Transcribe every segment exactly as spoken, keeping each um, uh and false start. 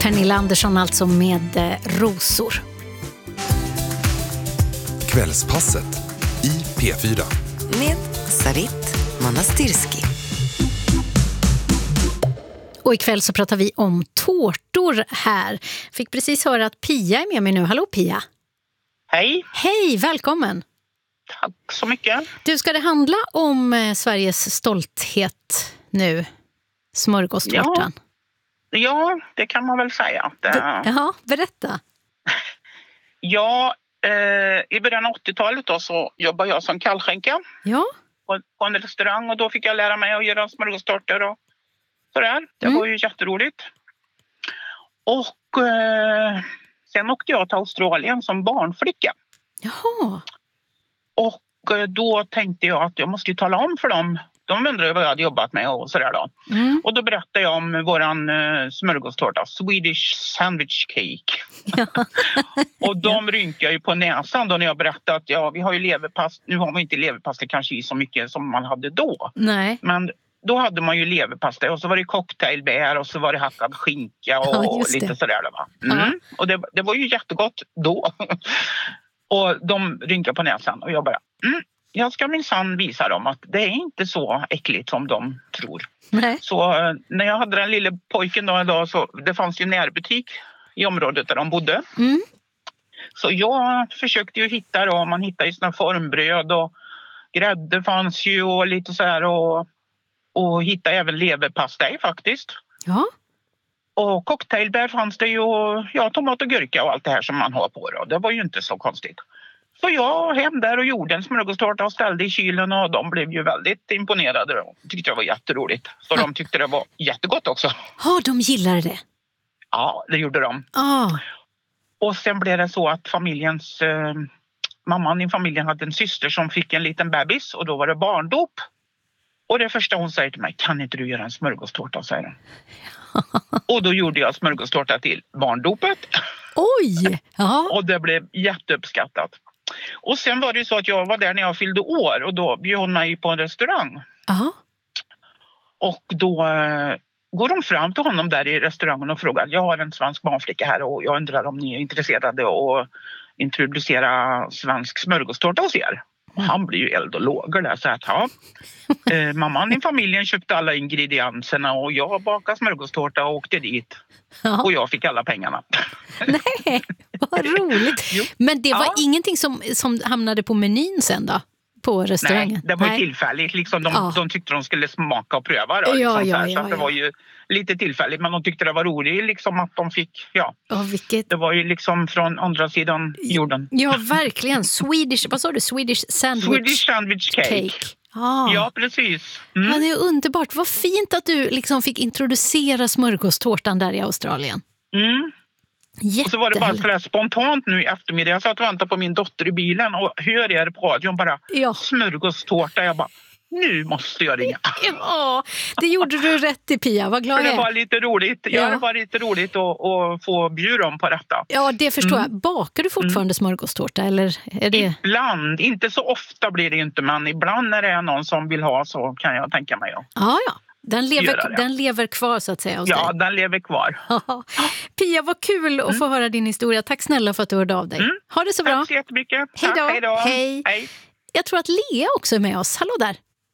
Pernilla Andersson alltså med eh, Rosor. Kvällspasset i P fyra. Med Sarit Manastirski. Och ikväll så pratar vi om tårtor här. Fick precis höra att Pia är med mig nu. Hallå Pia. Hej. Hej, välkommen. Tack så mycket. Du, ska det handla om eh, Sveriges stolthet nu? Smörgåstårtan. Ja, ja, det kan man väl säga. Det... Be- Jaha, berätta. Ja, eh, i början av åttiotalet då så jobbade jag som kallskänka Ja. på, på en restaurang och då fick jag lära mig att göra smörgåstårtor och sådär. Det Mm. var ju jätteroligt. Och eh, sen åkte jag till Australien som barnflicka. Jaha. Och eh, då tänkte jag att jag måste ju tala om för dem. De undrade vad jag hade jobbat med och sådär då. Mm. Och då berättade jag om våran uh, smörgåstårta, Swedish Sandwich Cake. Ja. Och de rynkade ju på näsan då när jag berättade att ja, vi har ju leverpasta. Nu har vi inte leverpasta kanske i så mycket som man hade då. Nej. Men då hade man ju leverpasta och så var det cocktailbär och så var det hackad skinka och Ja, just det. lite sådär då, va. Mm. Ja. Och det, det var ju jättegott då. Och de rynkade på näsan och jag bara... Mm. Jag ska minsann visa dem att det är inte så äckligt som de tror. Nej. Så eh, när jag hade den lilla pojken då en dag så det fanns ju närbutik i området där de bodde. Mm. Så jag försökte ju hitta då, man hittade ju såna formbröd och grädde fanns ju och lite så här och, och hittade även leverpastej faktiskt. Ja. Och cocktailbär fanns det ju och ja, tomat och gurka och allt det här som man har på då. Det var ju inte så konstigt. Så jag hem där och gjorde en smörgåstårta och ställde i kylen och de blev ju väldigt imponerade. De tyckte det var jätteroligt. Så de tyckte det var jättegott också. Ja, de gillade det. Ja, det gjorde de. Ah. Och sen blev det så att familjens... Eh, mamman i familjen hade en syster som fick en liten bebis och då var det barndop. Och det första hon säger till mig, kan inte du göra en smörgåstårta, säger hon. Och då gjorde jag smörgåstårta till barndopet. Oj! Ja. Och det blev jätteuppskattat. Och sen var det ju så att jag var där när jag fyllde år och då bjöd hon mig på en restaurang. Aha. Och då eh, går de fram till honom där i restaurangen och frågar, jag har en svensk barnflicka här och jag undrar om ni är intresserade att introducera svensk smörgåstårta hos er. Och han blir ju eld och lågor där så att ja, eh, mamman i familjen köpte alla ingredienserna och jag bakade smörgåstårta och åkte dit. Ja. Och jag fick alla pengarna. Nej, vad roligt. Jo. Men det var Ja. ingenting som, som hamnade på menyn sen då? På restaurangen? Nej, det var ju tillfälligt. Liksom, de, Ja. de tyckte de skulle smaka och pröva. Då, Ja, liksom, ja, så här. ja, så att det ja. var ju lite tillfälligt. Men de tyckte det var roligt liksom, att de fick... Ja, Ja, vilket... det var ju liksom från andra sidan jorden. Ja, verkligen. Swedish, vad sa du? Swedish sandwich, Swedish sandwich cake. cake. Ah. Ja, precis. Mm. Ja, det är underbart. Vad fint att du liksom fick introducera smörgåstårtan där i Australien. Mm. Och så var det bara sådär spontant nu i eftermiddag. Jag satt och väntade på min dotter i bilen och hör er på radion bara Ja. smörgåstårta. Jag bara, nu måste jag ringa. Ja, det gjorde du rätt i, Pia. Vad glad För jag det är. var lite roligt. Ja, Ja. det var lite roligt att, att få bjuda dem på detta. Ja, det förstår Mm. jag. Bakar du fortfarande smörgåstårta eller är det... Ibland, inte så ofta blir det inte, men ibland när det är någon som vill ha så kan jag tänka mig. Ja, Ja, ja. Den Göra lever, det. den lever kvar så att säga hos ja dig. den lever kvar. Ja. Pia, vad kul att få höra din historia. Tack snälla för att du hörde av dig. Mm. Ha det så bra. Tack så jättemycket. Hej då. Tack, hej då. Hej. Hej. Jag tror att Lea också är med oss. Hallå där.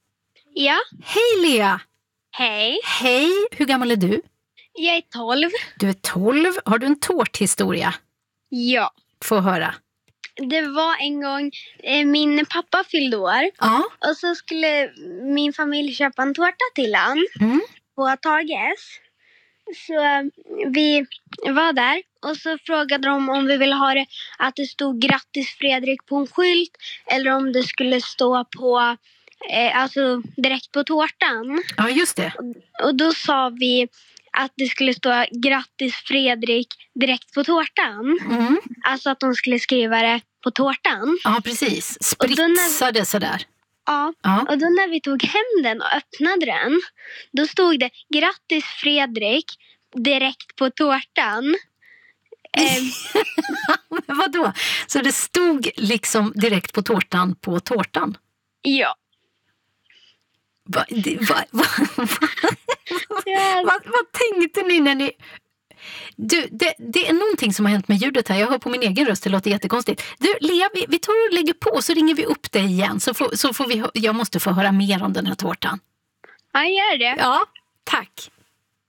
Ja, Hej Lea. hej. Hej. Hur gammal är du? Jag är tolv. Du är tolv. Har du en tårthistoria? Ja. Få höra. Det var en gång eh, min pappa fyllde år. Ja. Och så skulle min familj köpa en tårta till han Mm. på Tages. Så eh, vi var där och så frågade de om vi ville ha det att det stod grattis Fredrik på en skylt. Eller om det skulle stå på, eh, alltså direkt på tårtan. Ja, just det. Och då sa vi att det skulle stå grattis Fredrik direkt på tårtan. Mm. Alltså att de skulle skriva det på tårtan. Ja, precis. Och då när- Spritsade sådär. Ja, Ja. och då när vi tog hem den och öppnade den, då stod det grattis Fredrik direkt på tårtan. Eh, Men vadå? Så det stod liksom direkt på tårtan på tårtan? ja. Va, det, va, va, Ja. vad, vad tänkte ni när ni... Du, det, det är någonting som har hänt med ljudet här. Jag hör på min egen röst, det låter jättekonstigt. Du, Lea, vi, vi tar och lägger på så ringer vi upp dig igen. Så får, så får vi, jag måste få höra mer om den här tårtan. Ja, gör det. Ja, tack.